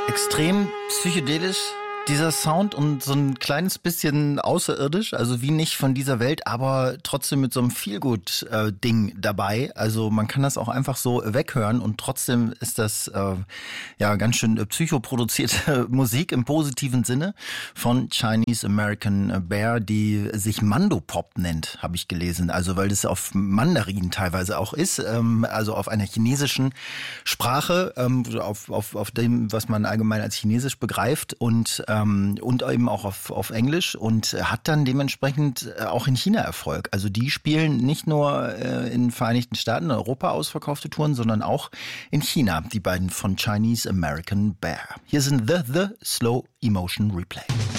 Extrem psychedelisch, dieser Sound, und so ein kleines bisschen außerirdisch, also wie nicht von dieser Welt, aber trotzdem mit so einem Feelgood-Ding dabei. Also man kann das auch einfach so weghören und trotzdem ist das ja ganz schön psychoproduzierte Musik im positiven Sinne von Chinese American Bear, die sich Mandopop nennt, habe ich gelesen. Also weil das auf Mandarin teilweise auch ist, also auf einer chinesischen Sprache, auf dem, was man allgemein als Chinesisch begreift, und eben auch auf Englisch, und hat dann dementsprechend auch in China Erfolg. Also die spielen nicht nur in den Vereinigten Staaten, in Europa ausverkaufte Touren, sondern auch in China, die beiden von Chinese American Bear. Hier sind The Slow Emotion Replay.